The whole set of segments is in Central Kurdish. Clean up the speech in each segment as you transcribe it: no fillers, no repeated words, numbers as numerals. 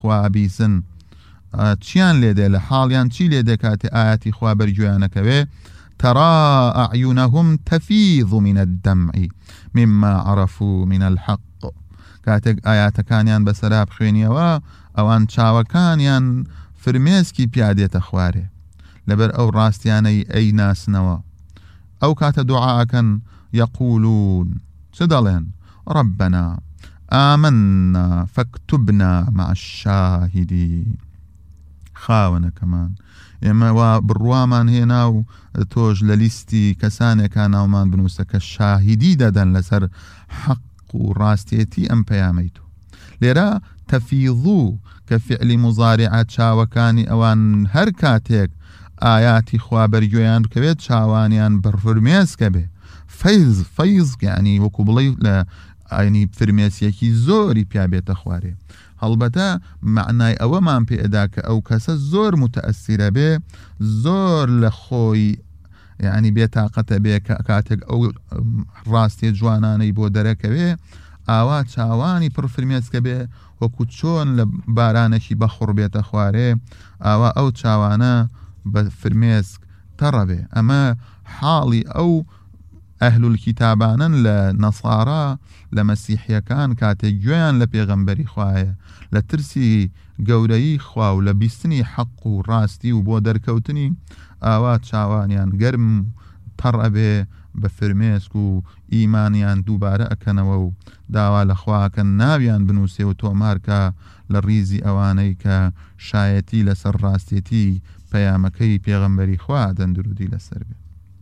خوا بیسن چیان لێدێ لە حاڵیان چی لێ دەکاتێ ئاەتی خوا بەرگویانەکەوێ ترى أعينهم تفيض من الدمع مما عرفوا من الحق كاتك آيات كانيان بسراب خوينيوا اوان چاوكانيان فرميسكي بيادية خواري لبر او راستياني اي ناس نوا او كات دعاء يقولون سدلين ربنا آمنا فاكتبنا مع الشاهدين خاونا كمان ئێمە وا بڕوامان هێنا و تۆش لە لیستی کەسانێکا ناومان بنووسە کە شاهیدی دەدەن لەسەر حەق و ڕاستێتی ئەم پەیامەی تۆ لێرە تەفیضوو کە فعلی مزارعە چاوەکانی ئەوان هەر کاتێک ئاياتی خوا بەرگوێیان بکەوێت چاوانیان بەرفرمێسکە بێ فەیض یعنی وەکو بڵێ لە ئاینی فرمێسیەکی زۆری پیا بێتە خوارێ هەڵبەتە معنای ئەوەمان پێدا کە ئەو کەسە زۆر متەئەسیرە بێ زۆر لە خۆی یعنی بێتاقەتە بێ کە کاتێک ئەو ڕاستیە جوانانەی بۆ دەرەکەوێ ئاوا چاوانی پڕفرمێسکە بێ وەکو چۆن لە بارانێکی بەخوڕ بێتە خوارێ ئاوا ئەو چاوانە بە فرمێسک تەڕەبێ ئەمە حاڵی ئەو ئەهل الكتابانن لە نەسارا لە مەسیحیەکان کاتێک گوێیان لە پێغەمبەری خوایە لە ترسی گەورەی خوا و لە بیستنی حەق و ڕاستی و بۆ دەرکەوتنی ئاوا چاوانیان گەرم تەڕەبێ بە فرمێسک و ئیمانیان دووبارە ئەکەنەوە و داوا لە خواکە ناویان بنووسێ و تۆمارکە لە ڕیزی ئەوانەی کە شایەتی لەسەر ڕاستێتی پەیامەکەی پێغەمبەری خوا دەندرودی لەسەر بێ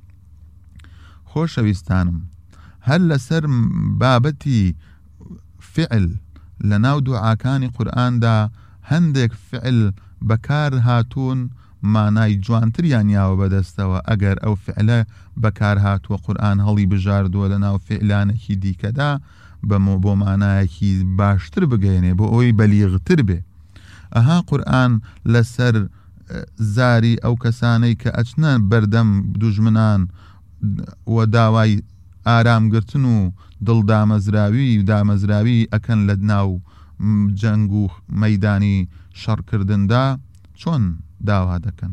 خۆشەویستانم هەر لەسەر بابەتی فعل لە ناو دوعاکانی قورئاندا هەندێک فعل بەکار هاتوون مانای جوانتریان یاوە بەدەستەوە ئەگەر ئەو فعلە بەکار هاتووە قورئان هەڵی بژاردووە لە ناو فعلانێکی دیکەدا بۆ مانایەکی باشتر بگەێنێ بۆ ئەوی بەلیغتر بێ ئەها قورئان لەسەر زاری ئەو کەسانەی کە ئەچنە بەردەم دوژمنان و داوای ئارامگرتن و دڵدامەزراوی و دامەزراوی ئەکەن لە ناو جەنگ و مەیدانی شەڕکردندا چۆن داوا دەکەن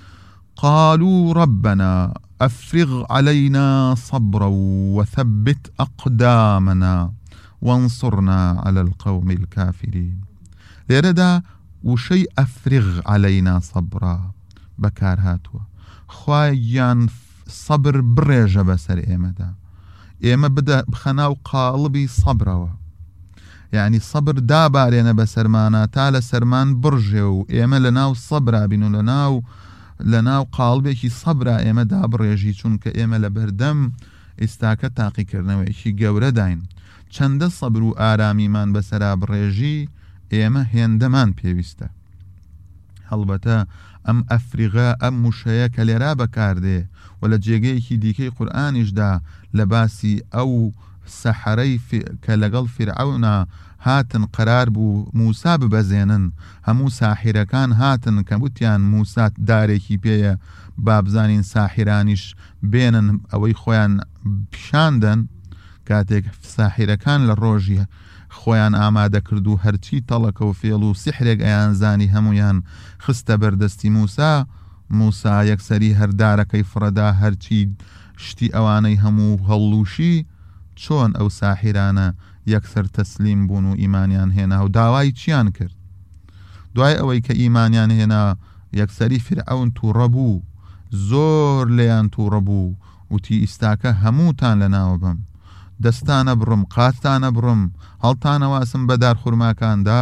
قالوا ربنا أفرغ علينا صبرا وثبت أقدامنا وانصرنا على القوم الكافرين لێرەدا وشەی أفرغ علينا صبرا بەکار هاتووە خوایان صبر برێژە بەسەر ئێمەدا ئێمە بخەنا و قاڵبی سەبرەوە یعنی سەبر دابارێنە بە سەرمانە تا لە سەرمان بڕژێ و ئێمە لە ناو سەبرا بین و لە ناو قاڵبێکی سەبرا ئێمە دابڕێژی چونکە ئێمە لە بەردەم ئێستاکە تاقیکردنەوەیکی گەورە داین چەندە سەبر و ئارامیمان بەسەرا بڕێژی ئێمە هێندەمان پێویستە هەڵبەتە ئەم ئەفریغا ئەم موشەیە کە لێرا بەکاردێ و لە جێگەیەکی دیکەی قورئانیشدا لە باسی ئەو سەحەرەی کە لەگەڵ فیرعەونا هاتن قەرار بوو موسا ببەزێنن هەموو ساحیرەکان هاتن کە وتیان موسا دارێکی پێیە بابزانین ساحیرانیش بێنن ئەوەی خۆیان پیشاندن کاتێک ساحیرەکان لە ڕۆژی خۆیان ئامادە کرد و هەرچی تەڵەکە و فێڵ و سیحرێک ئەیانزانی هەمویان خستە بەردەستی موسا یەکسەری هەردارەکەی فڕەدا هەرچی شتی ئەوانەی هەموو هەڵوشی چۆن ئەو ساحیرانە یەکسەر تەسلیم بوون و ئیمانیان هێنا و داوای چیان کرد دوای ئەوەی کە ئیمانیان هێنا یەکسەری فیرعەون تووڕە بوو زۆر لێیان تووڕە بوو وتی ئیستاکە هەمووتان لە ناوە بم دەستانە بڕم قاتانە بڕم هەڵتانە واسم بە دارخورماکاندا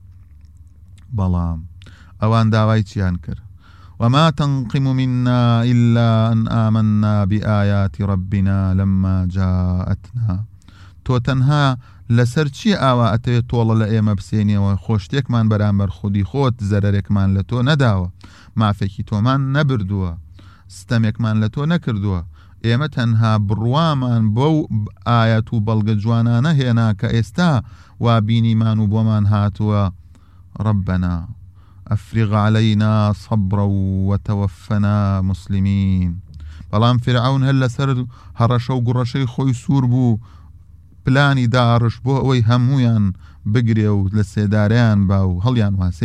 بەڵام ئەوان داوای چیان کرد وما تنقم منا إلا أن آمنا بآيات ربنا لما جاءتنا تو تنها لسر چی ئاوا ئەتەوێت تۆڵە لە ئێمە بسێنیەوە خۆشتێکمان بەرامبەر خودی خۆت زەرەرێکمان لە تۆ نەداوە مافێکی تۆمان نەبردووە ستەمێکمان لە تۆ نەکردووە ئێمە تەنها بڕوامان بەو ئاەت و بەڵگە جوانانە هێنا کە ئێستا وا بینیمان و بۆمان هاتووە ربنا أفرغ علينا صبرا وتوفنا مسلمين بەڵام فیرعەون هەر لەسەر هەڕەشە و گوڕەشەی خۆی سوور بوو پلانی داڕش بۆ ئەوەی هەمویان بگرێ و لە سێدارەیان با و هەڵیان واسێ